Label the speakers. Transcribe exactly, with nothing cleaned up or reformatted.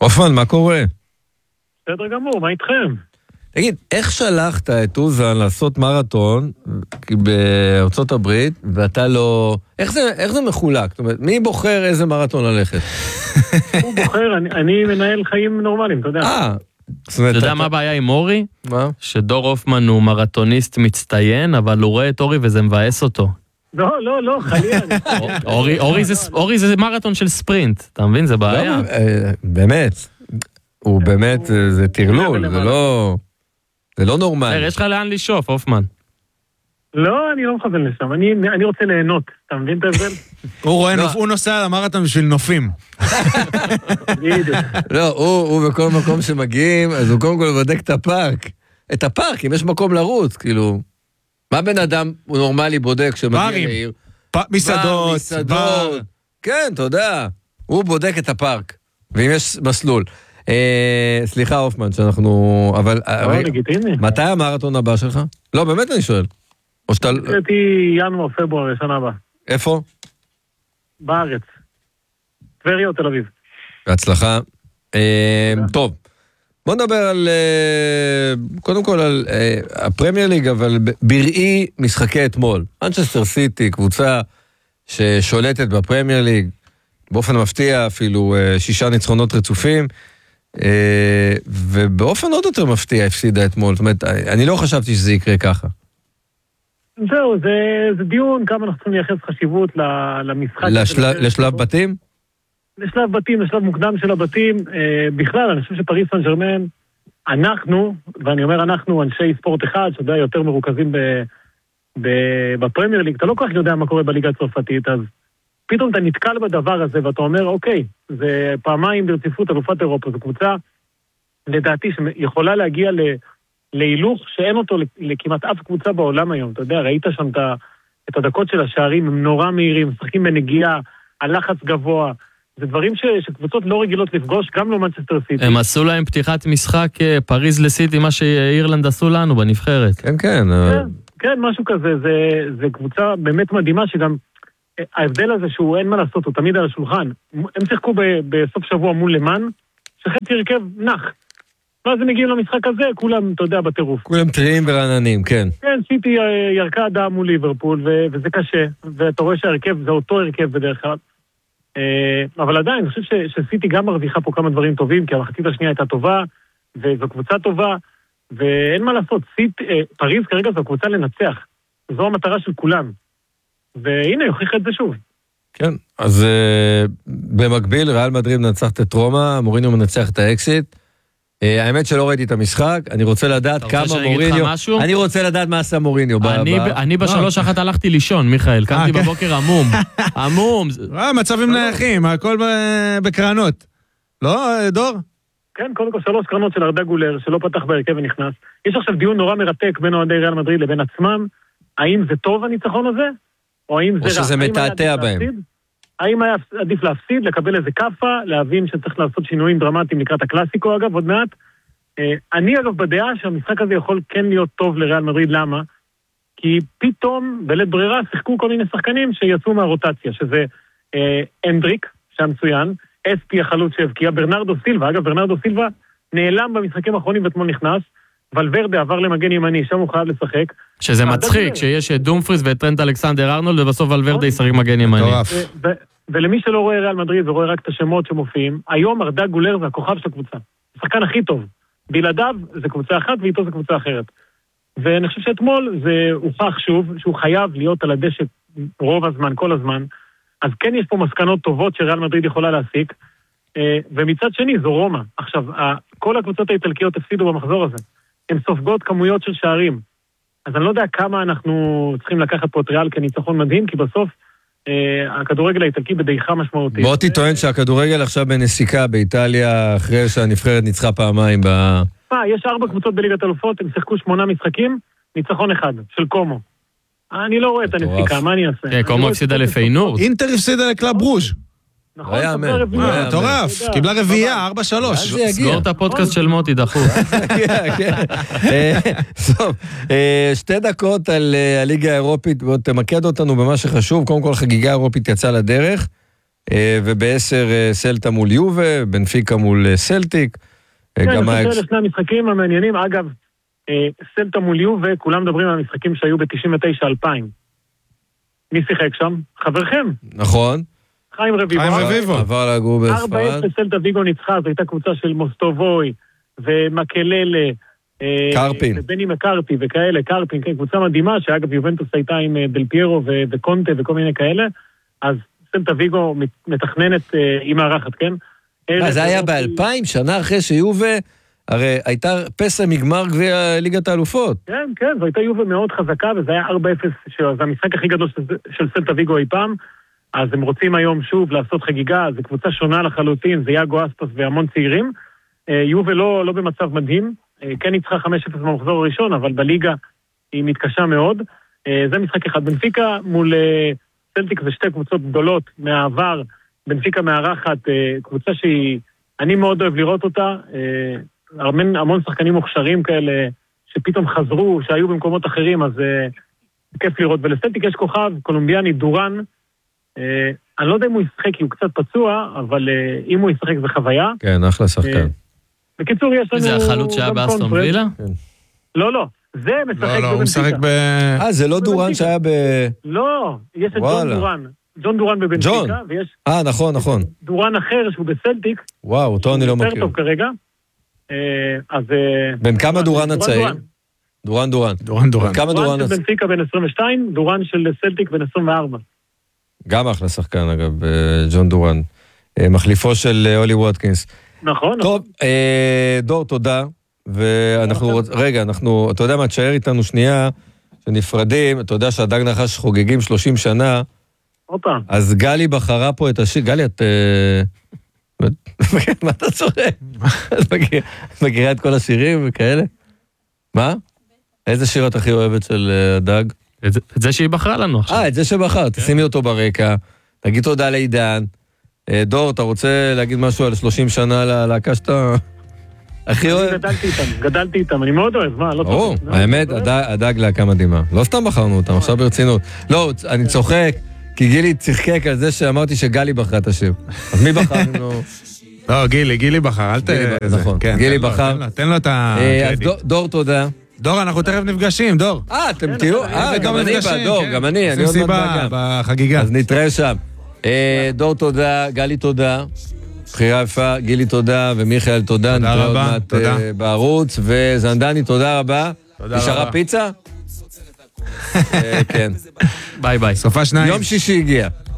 Speaker 1: אופן, מה קורה?
Speaker 2: בסדר גמור, מה איתכם?
Speaker 1: תגיד, איך שלחת את אוזן לעשות מרתון בארצות הברית, ואתה לא... איך זה, איך זה מחולק? זאת אומרת, מי בוחר איזה מרתון ללכת?
Speaker 2: הוא בוחר, אני, אני מנהל חיים נורמליים, אתה יודע.
Speaker 1: אה,
Speaker 3: אתה יודע מה הבעיה עם אורי?
Speaker 1: מה?
Speaker 3: שדור הופמן הוא מרתוניסט מצטיין, אבל הוא רואה את אורי וזה מבאס אותו.
Speaker 2: לא, לא, לא, חלילה.
Speaker 3: אורי זה מרתון של ספרינט, אתה מבין? זה בעיה.
Speaker 1: באמת, הוא באמת, זה תרלול, זה לא... זה לא נורמלי.
Speaker 3: יש לך לאן לשאוף, הופמן.
Speaker 2: לא, אני לא מכוון לשם, אני, אני רוצה ליהנות, אתה מבין את ההבדל?
Speaker 4: הוא רואה, הוא נוסע על המרתון בשביל נופים.
Speaker 1: לא, הוא בכל מקום שמגיעים, אז הוא קודם כל בודק את הפארק. את הפארק, אם יש מקום לרוץ, כאילו. מה בן אדם הוא נורמלי בודק כשמגיע לעיר?
Speaker 4: מסעדות, בר.
Speaker 1: כן, אתה יודע. הוא בודק את הפארק, ואם יש מסלול. סליחה, הופמן, שאנחנו... אבל... מתי המרתון הבא שלך? לא, באמת אני שואל. או שאתה...
Speaker 2: הייתי ינואר, פברואר, שנה הבאה.
Speaker 1: איפה?
Speaker 2: בארץ. טבריה או תל אביב.
Speaker 1: בהצלחה. טוב, בוא נדבר על... קודם כל על הפרמייר ליג, אבל בראי משחקי אתמול. מנצ'סטר סיטי, קבוצה ששולטת בפרמייר ליג, באופן מפתיע אפילו שישה ניצחונות רצופים, ובאופן עוד יותר מפתיע הפסידה אתמול. זאת אומרת, אני לא חשבתי שזה יקרה ככה.
Speaker 2: זהו, זה, זה דיון, כמה אנחנו צריכים לייחס חשיבות למשחק.
Speaker 1: לשל, לשלב בתים?
Speaker 2: לשלב בתים, לשלב מוקדם של הבתים. בכלל, אני חושב שפריס סן ז'רמן, אנחנו, ואני אומר אנחנו, אנשי ספורט אחד, שאתה יודע, יותר מרוכזים ב, ב, בפרמייר ליג, אתה לא כל כך יודע מה קורה בליגה הצרפתית, אז פתאום אתה נתקל בדבר הזה, ואתה אומר, אוקיי, זה פעמיים ברציפות אלופת אירופה, זו קבוצה, לדעתי, שיכולה להגיע ל... להילוך שאין אותו לכמעט אף קבוצה בעולם היום. אתה יודע, ראית שם את הדקות של השערים, הם נורא מהירים, משחקים בנגיעה, הלחץ גבוה. זה דברים ש, שקבוצות לא רגילות לפגוש, גם לא מנצ'סטר סיטי.
Speaker 3: הם עשו להם פתיחת משחק פריז לסיטי, מה שאירלנד עשו לנו בנבחרת.
Speaker 1: כן, כן.
Speaker 2: כן, כן, משהו כזה. זה, זה קבוצה באמת מדהימה, שגם ההבדל הזה שהוא אין מה לעשות, הוא תמיד על השולחן. הם שיחקו ב, בסוף שבוע מול למן, שחצי הרכב נח. ואז הם מגיעים למשחק הזה, כולם, אתה יודע, בטירוף.
Speaker 1: כולם טריים ורעננים, כן.
Speaker 2: כן, סיטי ירקה אדם מול ליברפול, ו- וזה קשה, ואתה רואה שהרכב זה אותו הרכב בדרך כלל. אבל עדיין, אני חושב ש- שסיטי גם מרוויחה פה כמה דברים טובים, כי המחצית השנייה הייתה טובה, וזו קבוצה טובה, ואין מה לעשות, סיטי, פריז כרגע זו קבוצה לנצח. זו המטרה של כולם. והנה, יוכיח את זה שוב.
Speaker 1: כן, אז במקביל, ריאל מדריד מנצחת את רומא, מוריניו מנצח את האקסיט, האמת שלא ראיתי את המשחק, אני רוצה לדעת כמה מוריניו... אני רוצה לדעת מה עשה מוריניו.
Speaker 3: אני בשלוש אחת הלכתי לישון, מיכאל, קמתי בבוקר עמום. עמום.
Speaker 4: מצבים נייחים, הכל בקרנות. לא, דור?
Speaker 2: כן, קודם כל שלוש קרנות של ארדה גולר, שלא פתח בהרכב ונכנס. יש עכשיו דיון נורא מרתק בין אוהדי ריאל מדריד לבין עצמם. האם זה טוב הניצחון הזה? או שזה
Speaker 1: מתעתע בהם?
Speaker 2: האם היה עדיף להפסיד, לקבל איזה קפה, להבין שצריך לעשות שינויים דרמטיים לקראת הקלאסיקו, אגב, עוד מעט. אני, אגב, בדעה שהמשחק הזה יכול כן להיות טוב לריאל מדריד, למה? כי פתאום, בלית ברירה, שיחקו כל מיני שחקנים שיצאו מהרוטציה, שזה אנדריק, שהמצוין, אספי החלוץ שהבקיע, ברנרדו סילבה, אגב, ברנרדו סילבה נעלם במשחקים האחרונים ואתמול נכנס, ולוורדה עבר למגן ימני, שם הוא חייב לשחק.
Speaker 3: שזה מצחיק, שיש את דומפריס ואת טרנט אלכסנדר ארנולד, ובסוף ולוורדה ישחק מגן ימני.
Speaker 2: ולמי שלא רואה ריאל מדריד ורואה רק את השמות שמופיעים, היום ארדה גולר זה הכוכב של הקבוצה. השחקן הכי טוב. בלעדיו זה קבוצה אחת ואיתו זה קבוצה אחרת. ואני חושב שאתמול זה הוכח שוב שהוא חייב להיות על הדשא רוב הזמן, כל הזמן. אז כן יש פה מסקנות טובות שריאל מדריד יכולה להסיק. ומצד שני זו רומא. עכשיו, כל הקבוצות האיטלקיות הפסידו במחזור הזה. הן סופגות כמויות של שערים. אז אני לא יודע כמה אנחנו צריכים לקחת פה את ריאל כניצחון מדהים, כי בסוף אה, הכדורגל האיטלקי בדעיכה משמעותית.
Speaker 1: בוא תטוען שהכדורגל עכשיו בנסיקה באיטליה, אחרי שהנבחרת ניצחה פעמיים ב...
Speaker 2: אה, יש ארבע קבוצות בליגת אלופות, הם שיחקו שמונה משחקים, ניצחון אחד, של קומו. אני לא רואה את הנסיקה, מה אני אעשה?
Speaker 3: כן, קומו הפסידה לפיינורד.
Speaker 4: אינטר הפסידה לקלאב רוז'.
Speaker 2: נכון,
Speaker 4: מטורף, קיבלה רביעייה, ארבע שלוש.
Speaker 3: סגור את הפודקאסט של מוטי, דחוף.
Speaker 1: טוב, שתי דקות על הליגה האירופית, תמקד אותנו במה שחשוב, קודם כל חגיגה האירופית יצאה לדרך, ובעשר סלטה מול יובה, בנפיקה מול סלטיק.
Speaker 2: כן, אני חושב שאלה שני המשחקים המעניינים. אגב, סלטה מול יובה, כולם מדברים על המשחקים שהיו ב-תשעים ותשע אלפיים. מי שיחק שם? חברכם.
Speaker 1: נכון.
Speaker 2: חיים רביבו.
Speaker 4: חיים רביבו.
Speaker 1: עבר לגור בספרד.
Speaker 2: ארבע אפס סלטה ויגו ניצחה, זו הייתה קבוצה של מוסטובוי ומקללה.
Speaker 1: קרפין.
Speaker 2: ובני מקרפי וכאלה, קרפין, כן, קבוצה מדהימה, שאגב יובנטוס הייתה עם דל פיירו וקונטה וכל מיני כאלה, אז סלטה ויגו מתכננת עם הערכת, כן?
Speaker 1: זה היה ב-אלפיים, שנה אחרי שיובה, הרי הייתה פסע מגמר גביע ליגת האלופות.
Speaker 2: כן, כן, זו הייתה יובה מאוד חזקה, וזה היה ארבע אפס, זה המשחק הכי גדול של סלטה ויגו אי פעם, אז הם רוצים היום שוב לעשות חגיגה, זו קבוצה שונה לחלוטין, זה יאגו אספס והמון צעירים, יובה לא, לא במצב מדהים, כן ניצחה חמש אפס במחזור הראשון, אבל בליגה היא מתקשה מאוד. זה משחק אחד. בנפיקה מול סלטיק זה שתי קבוצות גדולות מהעבר. בנפיקה מארחת קבוצה שהיא, אני מאוד אוהב לראות אותה, המון, המון שחקנים מוכשרים כאלה, שפתאום חזרו, שהיו במקומות אחרים, אז כיף לראות. ולסלטיק יש כוכב קולומביאני, דורן, אני לא יודע אם הוא ישחק, כי הוא קצת פצוע, אבל אם הוא ישחק זה חוויה.
Speaker 1: כן, אחלה שחקן.
Speaker 2: בקיצור, יש לנו...
Speaker 3: זה החלוץ שהיה באסטון וילה?
Speaker 2: לא, לא. זה משחק בבנפיקה.
Speaker 4: לא, לא, הוא משחק ב...
Speaker 1: אה, זה לא דורן שהיה ב...
Speaker 2: לא, יש את ג'ון דורן. ג'ון דורן בבנפיקה, ויש...
Speaker 1: אה, נכון, נכון.
Speaker 2: דורן אחר שהוא בסלטיק.
Speaker 1: וואו, אותו אני לא מכיר.
Speaker 2: יותר טוב כרגע. אז...
Speaker 1: בין כמה דורן הצעיר? דורן דורן.
Speaker 4: דורן דורן.
Speaker 1: כמה דורן
Speaker 2: הצעיר? דורן של בנפיקה בין עשרים ושתיים, דורן של סלטיק בין עשרים וארבע.
Speaker 1: גם אחלה שחקן, אגב, ג'ון דורן. מחליפו של אולי ווטקינס.
Speaker 2: נכון.
Speaker 1: טוב, דור, תודה. ואנחנו, רגע, אנחנו, אתה יודע מה, תשאר איתנו שנייה, שנפרדים, אתה יודע שהדג נחש חוגגים שלושים שנה,
Speaker 2: אופה.
Speaker 1: אז גלי בחרה פה את השיר, גלי, את... מה אתה צוחק? את מכירה את כל השירים וכאלה? מה? איזה שיר את הכי אוהבת של הדג?
Speaker 3: את זה שהיא בחרה לנו עכשיו.
Speaker 1: אה, את זה שבחר, תשימי אותו ברקע, תגיד תודה לעידן. דור, אתה רוצה להגיד משהו על שלושים שנה ללהקה שאתה... הכי אוהב.
Speaker 2: גדלתי איתם, גדלתי איתם, אני מאוד אוהב, מה, לא
Speaker 1: טוב. האמת, הדג להקה מדהימה. לא סתם בחרנו אותם, עכשיו ברצינות. לא, אני צוחק, כי גילי צחקק על זה שאמרתי שגלי בחרה את השיר. אז מי בחר?
Speaker 4: לא, גילי, גילי בחר, אל ת...
Speaker 1: נכון, גילי בחר.
Speaker 4: תן לו את הקרדיט.
Speaker 1: דור, תודה.
Speaker 4: דור, אנחנו תכף נפגשים, דור.
Speaker 1: אה, אתם תהיו? אה, גם אני בא, דור, גם אני.
Speaker 4: עושים סיבה בחגיגה.
Speaker 1: אז נתראה שם. דור, תודה, גלי, תודה. בחירה יפה, גילי תודה, ומיכאל תודה.
Speaker 4: תודה רבה, תודה.
Speaker 1: בערוץ, וזנדני, תודה רבה.
Speaker 4: תודה רבה.
Speaker 1: נשארה פיצה? כן.
Speaker 3: ביי ביי.
Speaker 4: סופה שניים.
Speaker 1: יום שישי הגיע.